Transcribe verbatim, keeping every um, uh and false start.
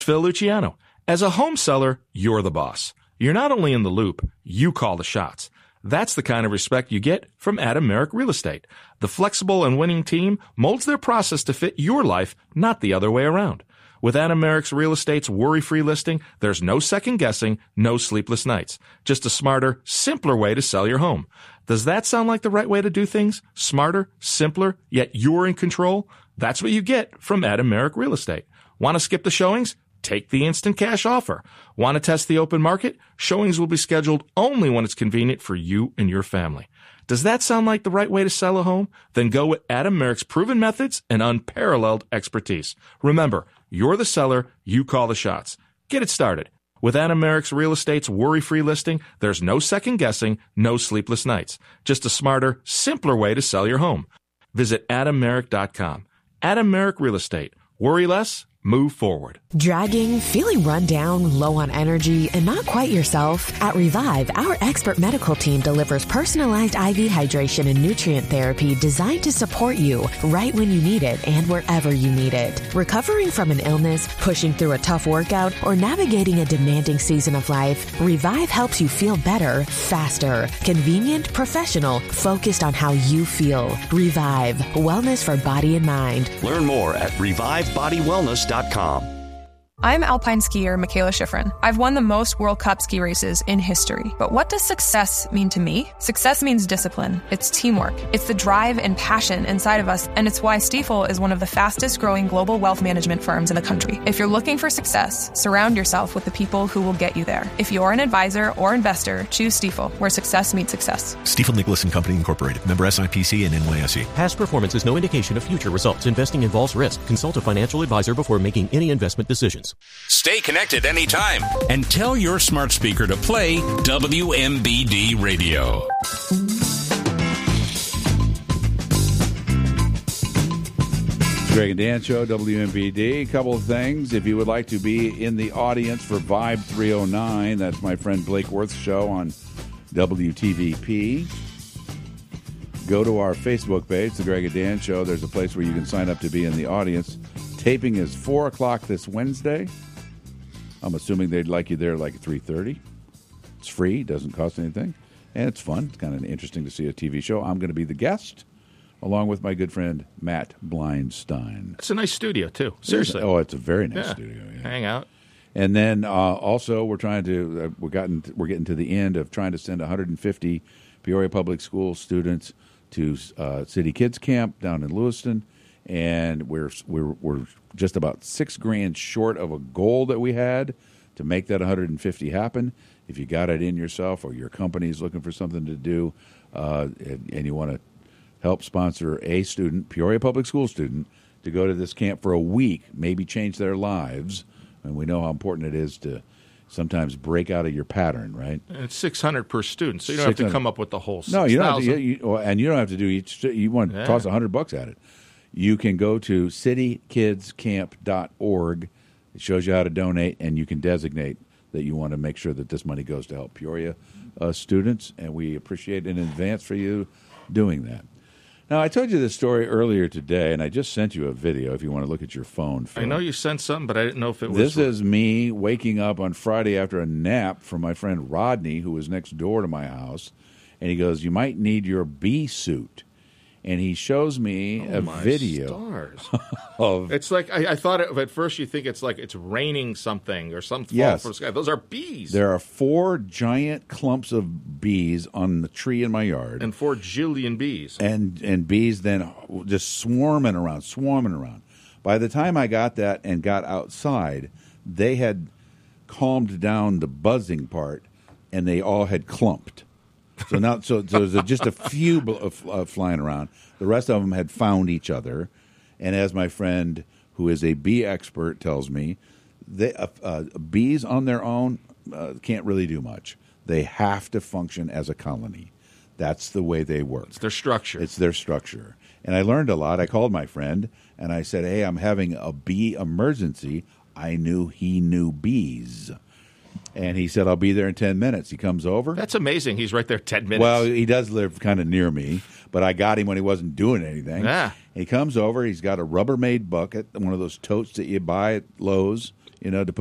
Phil Luciano. As a home seller, you're the boss. You're not only in the loop, you call the shots. That's the kind of respect you get from Adam Merrick Real Estate. The flexible and winning team molds their process to fit your life, not the other way around. With Adam Merrick's Real Estate's worry-free listing, there's no second-guessing, no sleepless nights. Just a smarter, simpler way to sell your home. Does that sound like the right way to do things? Smarter, simpler, yet you're in control? That's what you get from Adam Merrick Real Estate. Want to skip the showings? Take the instant cash offer. Want to test the open market? Showings will be scheduled only when it's convenient for you and your family. Does that sound like the right way to sell a home? Then go with Adam Merrick's proven methods and unparalleled expertise. Remember, you're the seller, you call the shots. Get it started. With Adam Merrick's Real Estate's worry-free listing, there's no second-guessing, no sleepless nights. Just a smarter, simpler way to sell your home. Visit adam merrick dot com. Adam Merrick Real Estate. Worry less, move forward. Dragging, feeling run down, low on energy, and not quite yourself? At Revive, our expert medical team delivers personalized I V hydration and nutrient therapy designed to support you right when you need it and wherever you need it. Recovering from an illness, pushing through a tough workout, or navigating a demanding season of life, Revive helps you feel better, faster, convenient, professional, focused on how you feel. Revive, wellness for body and mind. Learn more at revive body wellness dot com. I'm alpine skier Michaela Schifrin. I've won the most World Cup ski races in history. But what does success mean to me? Success means discipline. It's teamwork. It's the drive and passion inside of us, and it's why Stifel is one of the fastest growing global wealth management firms in the country. If you're looking for success, surround yourself with the people who will get you there. If you're an advisor or investor, choose Stifel, where success meets success. Stifel Nicholas and Company Incorporated. Member S I P C and N Y S E. Past performance is no indication of future results. Investing involves risk. Consult a financial advisor before making any investment decisions. Stay connected anytime and tell your smart speaker to play W M B D Radio. Greg and Dan Show, W M B D. A couple of things. If you would like to be in the audience for Vibe three oh nine, that's my friend Blake Worth's show on W T V P. Go to our Facebook page, The Greg and Dan Show. There's a place where you can sign up to be in the audience. Taping is four o'clock this Wednesday. I'm assuming they'd like you there like at three thirty. It's free, doesn't cost anything, and it's fun. It's kind of interesting to see a T V show. I'm going to be the guest, along with my good friend Matt Blindstein. It's a nice studio, too. Seriously. Oh, it's a very nice yeah. studio. Yeah. Hang out. And then uh, also we're trying to, uh, we're, gotten, we're getting to the end of trying to send one hundred fifty Peoria Public School students to uh, City Kids Camp down in Lewiston. And we're we're we're just about six grand short of a goal that we had to make that one hundred fifty happen. If you got it in yourself, or your company's looking for something to do, uh, and, and you want to help sponsor a student, Peoria Public School student, to go to this camp for a week, maybe change their lives, and we know how important it is to sometimes break out of your pattern, right? And it's six hundred per student, so you don't have to come up with the whole six No, you don't have to, thousand. you, you, and you don't have to do each. You want to Yeah. toss one hundred bucks at it. You can go to city kids camp dot org. It shows you how to donate, and you can designate that you want to make sure that this money goes to help Peoria uh, students, and we appreciate in advance for you doing that. Now, I told you this story earlier today, and I just sent you a video if you want to look at your phone. I know you sent something, but I didn't know if it was... This is me waking up on Friday after a nap from my friend Rodney, who was next door to my house, and he goes, "You might need your bee suit." And he shows me oh a my video stars. of. It's like I, I thought it, at first you think it's like it's raining something or something Yes. from the sky. Those are bees. There are four giant clumps of bees on the tree in my yard, and four jillion bees, and and bees then just swarming around, swarming around. By the time I got that and got outside, they had calmed down the buzzing part, and they all had clumped. So now, so, so there's just a few uh, flying around. The rest of them had found each other, and as my friend, who is a bee expert, tells me, they, uh, uh, bees on their own uh, can't really do much. They have to function as a colony. That's the way they work. It's their structure. It's their structure. And I learned a lot. I called my friend, and I said, "Hey, I'm having a bee emergency." I knew he knew bees. And he said, "I'll be there in ten minutes. He comes over. That's amazing. He's right there ten minutes. Well, he does live kind of near me, but I got him when he wasn't doing anything. Yeah. He comes over. He's got a Rubbermaid bucket, one of those totes that you buy at Lowe's. you know, to put